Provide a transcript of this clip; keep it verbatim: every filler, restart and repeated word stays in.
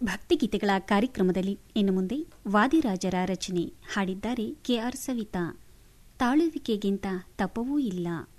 ಭಕ್ತಿಗೀತೆಗಳ ಕಾರ್ಯಕ್ರಮದಲ್ಲಿ ಇನ್ನು ಮುಂದೆ ವಾದಿರಾಜರ ರಚನೆ ಹಾಡಿದ್ದಾರೆ ಕೆಆರ್ ಸವಿತಾ. ತಾಳುವಿಕೆಗಿಂತ ತಪವೂ ಇಲ್ಲ.